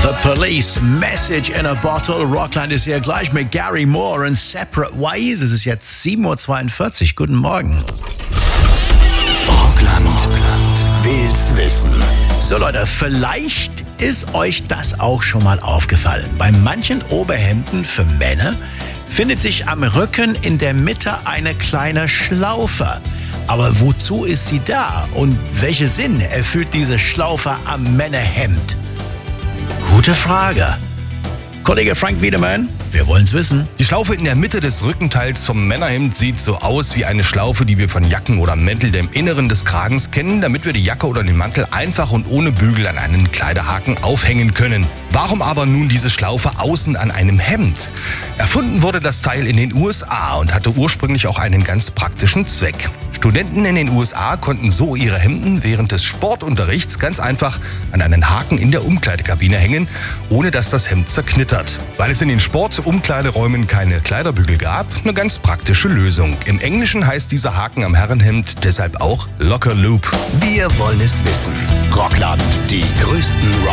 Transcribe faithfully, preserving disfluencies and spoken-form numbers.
The Police, Message in a Bottle. Rockland ist hier gleich mit Gary Moore und Separate Ways. Es ist jetzt sieben Uhr zweiundvierzig. Guten Morgen. Rockland, Rockland will's wissen. So Leute, vielleicht ist euch das auch schon mal aufgefallen. Bei manchen Oberhemden für Männer findet sich am Rücken in der Mitte eine kleine Schlaufe. Aber wozu ist sie da? Und welchen Sinn erfüllt diese Schlaufe am Männerhemd? Gute Frage. Kollege Frank Wiedemann, wir wollen's wissen. Die Schlaufe in der Mitte des Rückenteils vom Männerhemd sieht so aus wie eine Schlaufe, die wir von Jacken oder Mänteln im Inneren des Kragens kennen, damit wir die Jacke oder den Mantel einfach und ohne Bügel an einen Kleiderhaken aufhängen können. Warum aber nun diese Schlaufe außen an einem Hemd? Erfunden wurde das Teil in den U S A und hatte ursprünglich auch einen ganz praktischen Zweck. Studenten in den U S A konnten so ihre Hemden während des Sportunterrichts ganz einfach an einen Haken in der Umkleidekabine hängen, ohne dass das Hemd zerknittert. Weil es in den Sportumkleideräumen keine Kleiderbügel gab, eine ganz praktische Lösung. Im Englischen heißt dieser Haken am Herrenhemd deshalb auch Locker Loop. Wir wollen es wissen. Rockland, die größten Rock